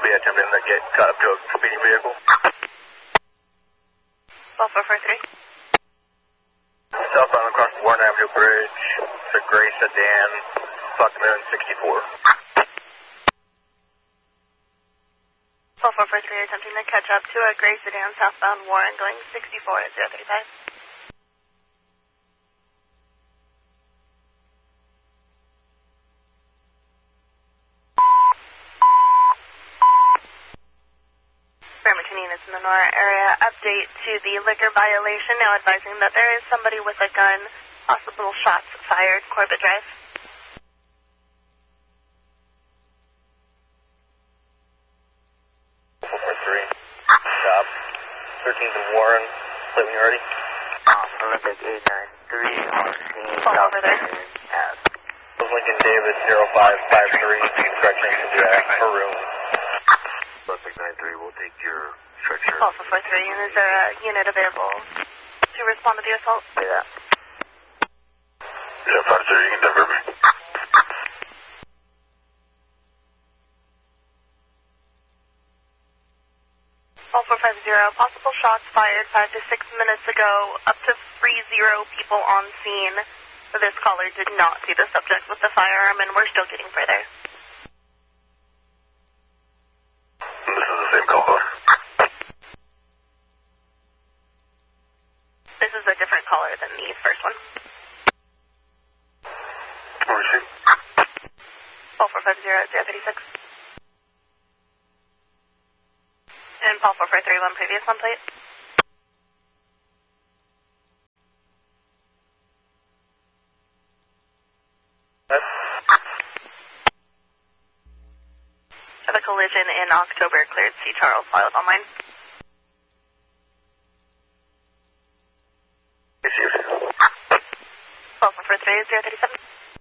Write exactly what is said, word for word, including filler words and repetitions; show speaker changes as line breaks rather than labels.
be attempting to get caught up to a speeding vehicle.
twelve four four three.
Southbound across Warren Avenue Bridge. It's a gray sedan. Clock moon sixty-four.
twelve four four three attempting to catch up to a gray sedan southbound Warren going sixty-four at zero thirty-five. Bermuda units in the Nora area. Update to the liquor violation, now advising that there is somebody with a gun, possible shots fired, Corbett Drive.
four four three. Stop. thirteenth and Warren. Let me ready.
Um, Olympic eight nine three on scene.
Fall over there.
Lincoln David zero five five three. Correction to Jack Maroon.
Olympic nine three will take your structure.
twelve four four three, and is there a unit available to respond to the assault?
Yeah.
Yeah, five three, you can divert me.
twelve four five zero, possible shots fired five to six minutes ago, up to three zero people on scene. This caller did not see the subject with the firearm, and we're still getting further.
This is the same caller.
This is a different caller than the first one.
Where is she?
twelve four five zero, zero thirty-six. And Paul four four three one, previous one, plate. Have a collision in October, cleared C. Charles, filed online.
Yes, yes.
twelve four four three, zero thirty-seven.